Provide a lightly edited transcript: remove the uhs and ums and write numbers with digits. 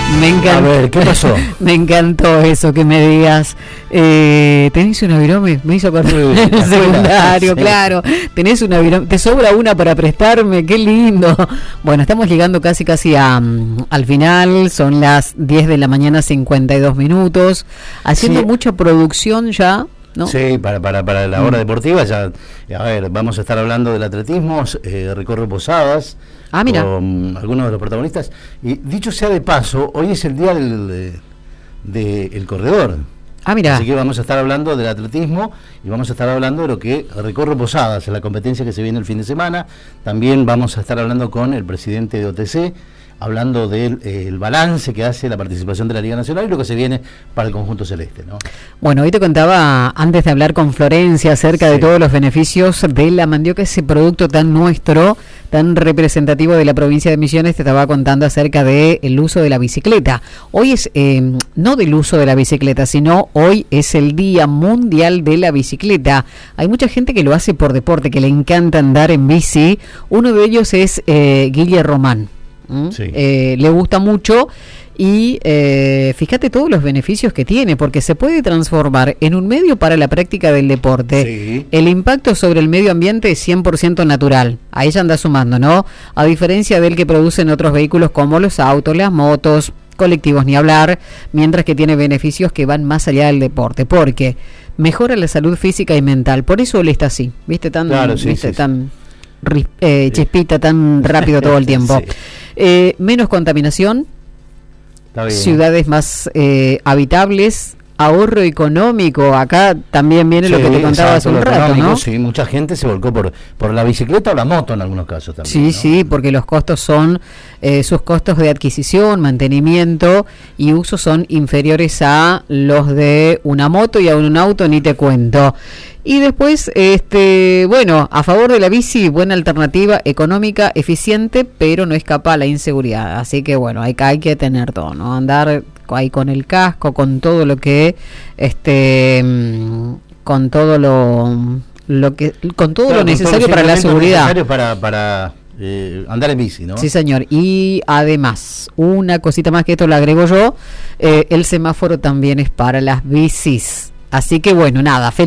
Me encantó. A ver, ¿qué pasó? Me encantó eso que me digas. ¿Tenés una virome? Me hizo correr el secundario, sí. Claro. ¿Tenés una virome? ¿Te sobra una para prestarme? ¡Qué lindo! Bueno, estamos llegando casi al final. Son las 10 de la mañana, 52 minutos. Haciendo mucha producción ya, ¿no? Sí, para la hora deportiva ya. A ver, vamos a estar hablando del atletismo, recorre Posadas. Mira. Con algunos de los protagonistas. Y dicho sea de paso, hoy es el día del corredor. Mira. Así que vamos a estar hablando del atletismo y vamos a estar hablando de lo que recorre Posadas, en la competencia que se viene el fin de semana. También vamos a estar hablando con el presidente de OTC, hablando del balance que hace la participación de la Liga Nacional y lo que se viene para el conjunto celeste, ¿no? Bueno, hoy te contaba, antes de hablar con Florencia, acerca de todos los beneficios de la mandioca, ese producto tan nuestro, tan representativo de la provincia de Misiones. Te estaba contando acerca del uso de la bicicleta. Hoy es, no del uso de la bicicleta, sino hoy es el Día Mundial de la Bicicleta. Hay mucha gente que lo hace por deporte, que le encanta andar en bici. Uno de ellos es Guille Román. Sí. Le gusta mucho y fíjate todos los beneficios que tiene, porque se puede transformar en un medio para la práctica del deporte. Sí. El impacto sobre el medio ambiente es 100% natural, a ella anda sumando, ¿no? A diferencia del que producen otros vehículos como los autos, las motos, colectivos, ni hablar, mientras que tiene beneficios que van más allá del deporte, porque mejora la salud física y mental. Por eso él está así, ¿viste? Tan, claro, sí, ¿viste? Sí, tan chispita, tan rápido todo el tiempo. Sí. Menos contaminación, ciudades más habitables, ahorro económico. Acá también viene lo que te contaba hace un rato, ¿no? Sí, mucha gente se volcó por la bicicleta o la moto en algunos casos también. Sí, ¿no? Sí, porque los costos son, sus costos de adquisición, mantenimiento y uso son inferiores a los de una moto y a un auto, ni te cuento. Y después, bueno, a favor de la bici, buena alternativa, económica, eficiente, pero no escapa a la inseguridad. Así que bueno, hay que tener todo, ¿no? Andar ahí con el casco, con todo lo que, con todo lo necesario para la seguridad. Necesario para andar en bici, ¿no? Sí, señor. Y además, una cosita más que esto lo agrego yo, el semáforo también es para las bicis. Así que bueno, nada,